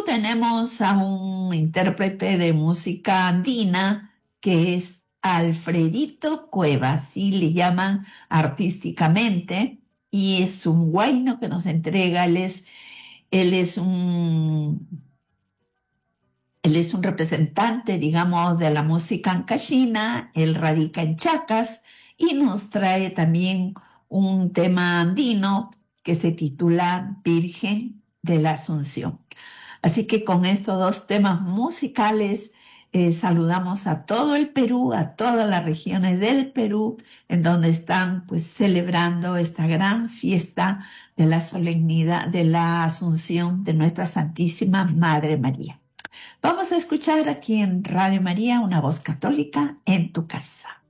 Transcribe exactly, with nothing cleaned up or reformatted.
tenemos a un intérprete de música andina que es Alfredito Cuevas, y le llaman artísticamente, y es un huayno que nos entrega. Él es, él es un, él es un representante, digamos, de la música ancashina. Él radica en Chacas y nos trae también un tema andino que se titula Virgen de la Asunción. Así que con estos dos temas musicales eh, saludamos a todo el Perú, a todas las regiones del Perú, en donde están pues celebrando esta gran fiesta de la solemnidad de la Asunción de nuestra Santísima Madre María. Vamos a escuchar aquí en Radio María una voz católica en tu casa.